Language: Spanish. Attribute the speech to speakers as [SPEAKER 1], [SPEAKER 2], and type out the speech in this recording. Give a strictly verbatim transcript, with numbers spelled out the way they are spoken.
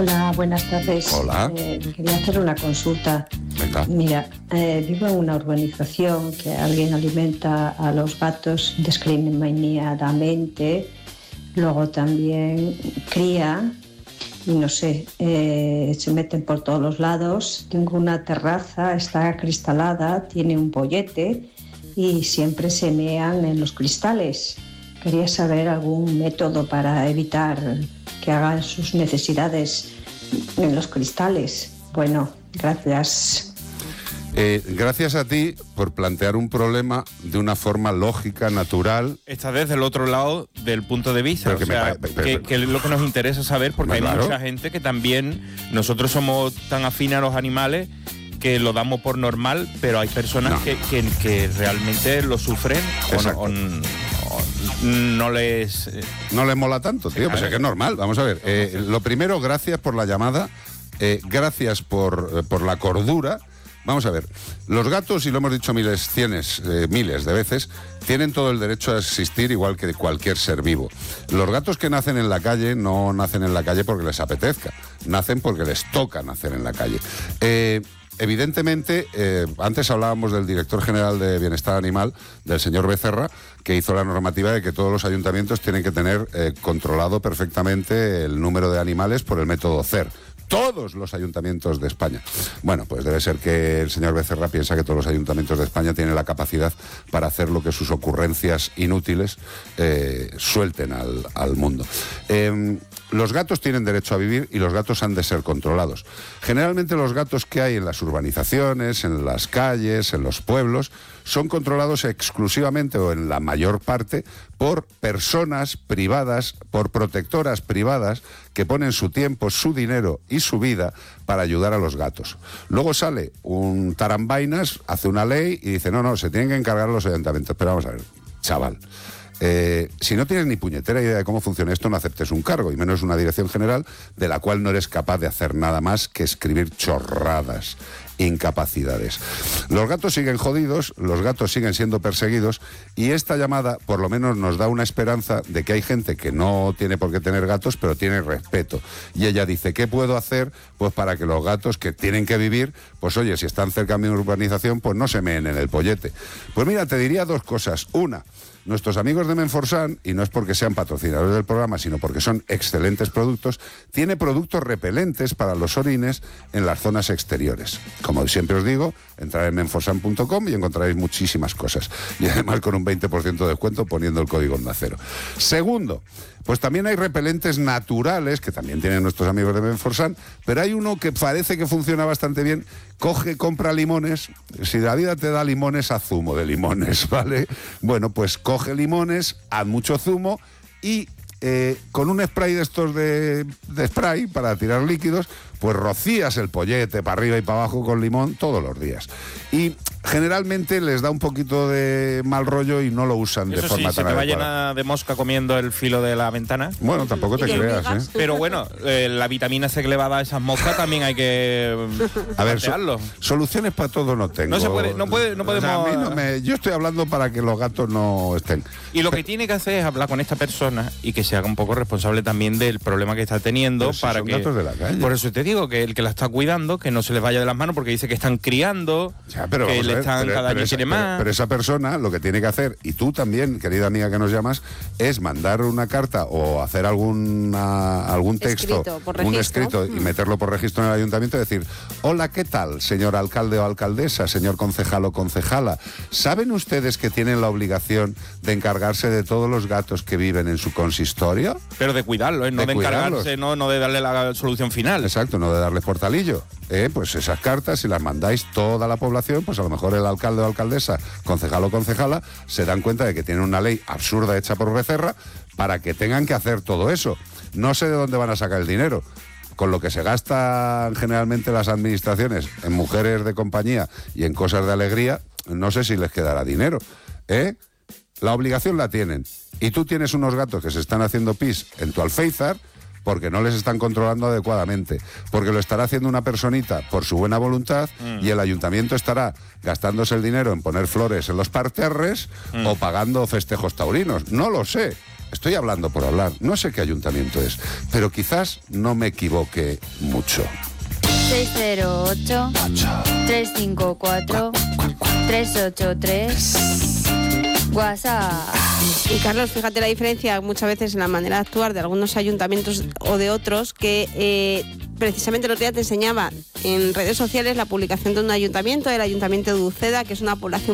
[SPEAKER 1] Hola, buenas tardes.
[SPEAKER 2] Hola.
[SPEAKER 1] Eh, quería hacer una consulta.
[SPEAKER 2] Venga.
[SPEAKER 1] Mira, eh, vivo en una urbanización que alguien alimenta a los gatos indiscriminadamente, luego también cría y no sé, eh, se meten por todos los lados. Tengo una terraza, está acristalada, tiene un pollete y siempre se mean en los cristales. Quería saber algún método para evitar que hagan sus necesidades en los cristales. Bueno, gracias.
[SPEAKER 2] Eh, gracias a ti por plantear un problema de una forma lógica, natural.
[SPEAKER 3] Está desde el otro lado del punto de vista,
[SPEAKER 2] Pero
[SPEAKER 3] o
[SPEAKER 2] que me
[SPEAKER 3] sea,
[SPEAKER 2] pa- pero-
[SPEAKER 3] que,
[SPEAKER 2] pero-
[SPEAKER 3] que es lo que nos interesa saber, porque
[SPEAKER 2] No,
[SPEAKER 3] hay
[SPEAKER 2] claro.
[SPEAKER 3] mucha gente que también, nosotros somos tan afines a los animales que lo damos por normal, pero hay personas
[SPEAKER 2] No.
[SPEAKER 3] que, que, que realmente lo sufren o no,
[SPEAKER 2] Exacto.
[SPEAKER 3] o n- o no les... eh,
[SPEAKER 2] No les mola tanto, tío, pues
[SPEAKER 3] claro.
[SPEAKER 2] es que es normal. Vamos a ver, eh, lo primero, gracias por la llamada, eh, gracias por, eh, por la cordura. Vamos a ver, los gatos, y lo hemos dicho miles, cienes, eh, miles de veces, tienen todo el derecho a existir igual que cualquier ser vivo. Los gatos que nacen en la calle no nacen en la calle porque les apetezca, nacen porque les toca nacer en la calle. Eh, Evidentemente, eh, antes hablábamos del director general de Bienestar Animal, del señor Becerra, que hizo la normativa de que todos los ayuntamientos tienen que tener eh, controlado perfectamente el número de animales por el método C E R. Todos los ayuntamientos de España. Bueno, pues debe ser que el señor Becerra piensa que todos los ayuntamientos de España tienen la capacidad para hacer lo que sus ocurrencias inútiles eh, suelten al, al mundo. Eh, Los gatos tienen derecho a vivir y los gatos han de ser controlados. Generalmente los gatos que hay en las urbanizaciones, en las calles, en los pueblos, son controlados exclusivamente o en la mayor parte por personas privadas, por protectoras privadas que ponen su tiempo, su dinero y su vida para ayudar a los gatos. Luego sale un tarambainas, hace una ley y dice, no, no, se tienen que encargar los ayuntamientos. Pero vamos a ver, chaval. Eh, si no tienes ni puñetera idea de cómo funciona esto, no aceptes un cargo, y menos una dirección general de la cual no eres capaz de hacer nada más que escribir chorradas, incapacidades. Los gatos siguen jodidos, los gatos siguen siendo perseguidos, y esta llamada por lo menos nos da una esperanza de que hay gente que no tiene por qué tener gatos, pero tiene respeto. Y ella dice, ¿qué puedo hacer? Pues para que los gatos que tienen que vivir, pues oye, si están cerca de mi urbanización, pues no se meen en el pollete. Pues mira, te diría dos cosas. Una, nuestros amigos de Menforsan, y no es porque sean patrocinadores del programa, sino porque son excelentes productos, tiene productos repelentes para los orines en las zonas exteriores. Como siempre os digo, entrar en menforsan punto com y encontraréis muchísimas cosas. Y además con un veinte por ciento de descuento poniendo el código Onda Cero. Segundo, pues también hay repelentes naturales, que también tienen nuestros amigos de Menforsan, pero hay uno que parece que funciona bastante bien. Coge, compra limones. Si la vida te da limones, haz zumo de limones, ¿vale? Bueno, pues coge limones, haz mucho zumo y eh, con un spray de estos de, de spray para tirar líquidos, pues rocías el pollete para arriba y para abajo con limón todos los días. Y generalmente les da un poquito de mal rollo y no lo usan
[SPEAKER 3] Eso
[SPEAKER 2] de
[SPEAKER 3] sí,
[SPEAKER 2] forma
[SPEAKER 3] se
[SPEAKER 2] tan
[SPEAKER 3] te va
[SPEAKER 2] adecuada.
[SPEAKER 3] llena de mosca comiendo el filo de la ventana.
[SPEAKER 2] Bueno, tampoco te
[SPEAKER 4] Y de
[SPEAKER 2] creas,
[SPEAKER 4] hormigas.
[SPEAKER 2] ¿eh?
[SPEAKER 3] Pero bueno, eh, la vitamina C que le va a dar a esas moscas también hay que
[SPEAKER 2] A ver, so-
[SPEAKER 3] plantearlo.
[SPEAKER 2] soluciones para todo no tengo.
[SPEAKER 3] No se puede- no puede- no
[SPEAKER 2] O sea,
[SPEAKER 3] podemos-
[SPEAKER 2] a mí no me- yo estoy hablando para que los gatos no estén.
[SPEAKER 3] Y lo que tiene que hacer es hablar con esta persona y que se haga un poco responsable también del problema que está teniendo.
[SPEAKER 2] Pero si
[SPEAKER 3] para
[SPEAKER 2] son
[SPEAKER 3] que
[SPEAKER 2] gatos de la calle.
[SPEAKER 3] Por eso te digo que el que la está cuidando, que no se les vaya de las manos, porque dice que están criando,
[SPEAKER 2] Ya, pero
[SPEAKER 3] que
[SPEAKER 2] vamos a
[SPEAKER 3] le
[SPEAKER 2] ver,
[SPEAKER 3] están
[SPEAKER 2] pero-
[SPEAKER 3] cada
[SPEAKER 2] pero
[SPEAKER 3] año
[SPEAKER 2] esa,
[SPEAKER 3] tiene
[SPEAKER 2] pero-
[SPEAKER 3] más.
[SPEAKER 2] pero esa persona lo que tiene que hacer, y tú también, querida amiga que nos llamas, es mandar una carta o hacer alguna, algún texto,
[SPEAKER 4] Escrito, por
[SPEAKER 2] un
[SPEAKER 4] registro.
[SPEAKER 2] escrito y
[SPEAKER 4] Mm.
[SPEAKER 2] meterlo por registro en el ayuntamiento y decir, hola, ¿qué tal, señor alcalde o alcaldesa, señor concejal o concejala? ¿Saben ustedes que tienen la obligación de encargarse de todos los gatos que viven en su consistorio?
[SPEAKER 3] Pero de cuidarlo, ¿eh? no
[SPEAKER 2] De
[SPEAKER 3] de, encargarse,
[SPEAKER 2] cuidarlos.
[SPEAKER 3] no, no de darle la solución final.
[SPEAKER 2] Exacto, no de darles portalillo. Eh, pues esas cartas, si las mandáis toda la población, pues a lo mejor el alcalde o alcaldesa, concejal o concejala, se dan cuenta de que tienen una ley absurda hecha por Becerra para que tengan que hacer todo eso. No sé de dónde van a sacar el dinero. Con lo que se gastan generalmente las administraciones en mujeres de compañía y en cosas de alegría, no sé si les quedará dinero. ¿Eh? La obligación la tienen. Y tú tienes unos gatos que se están haciendo pis en tu alféizar porque no les están controlando adecuadamente, porque lo estará haciendo una personita por su buena voluntad mm. y el ayuntamiento estará gastándose el dinero en poner flores en los parterres mm. o pagando festejos taurinos. No lo sé. estoy hablando por hablar, no sé qué ayuntamiento es, pero quizás no me equivoque mucho.
[SPEAKER 4] seis cero ocho, tres cinco cuatro, tres ocho tres, WhatsApp.
[SPEAKER 5] Y Carlos, fíjate la diferencia muchas veces en la manera de actuar de algunos ayuntamientos o de otros, que eh, precisamente el otro día te enseñaba en redes sociales la publicación de un ayuntamiento, el ayuntamiento de Uceda, que es una población